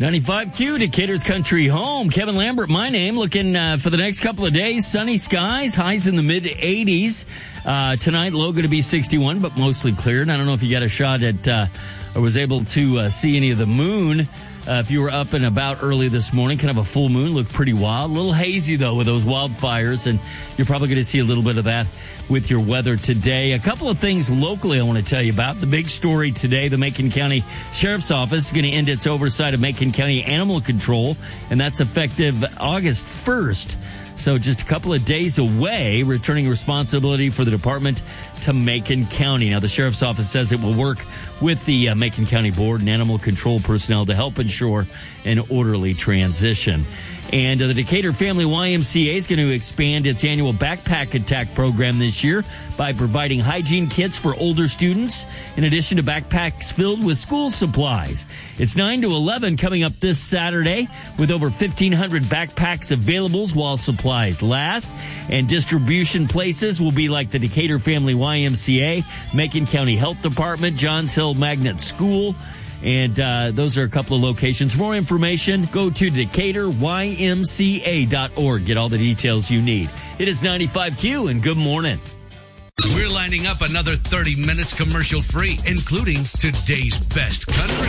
95Q, Decatur's country home. Kevin Lambert, my name. Looking for the next couple of days. Sunny skies, highs in the mid-80s. Tonight, low going to be 61, but mostly cleared. I don't know if you got a shot at or was able to see any of the moon. If you were up and about early this morning, kind of a full moon, looked pretty wild. A little hazy, though, with those wildfires, and you're probably going to see a little bit of that with your weather today. A couple of things locally I want to tell you about. The big story today, the Macon County Sheriff's Office is going to end its oversight of Macon County Animal Control, and that's effective August 1st. So just a couple of days away, returning responsibility for the department to Macon County. Now, the Sheriff's Office says it will work with the Macon County Board and Animal Control personnel to help ensure an orderly transition. And the Decatur Family YMCA is going to expand its annual Backpack Attack program this year by providing hygiene kits for older students, in addition to backpacks filled with school supplies. It's 9 to 11 coming up this Saturday, with over 1,500 backpacks available while supplies last. And distribution places will be like the Decatur Family YMCA, Macon County Health Department, Johns Hill Magnet School, and those are a couple of locations. For more information, go to DecaturYMCA.org. Get all the details you need. It is 95Q, and good morning. We're lining up another 30 minutes commercial free, including today's best country.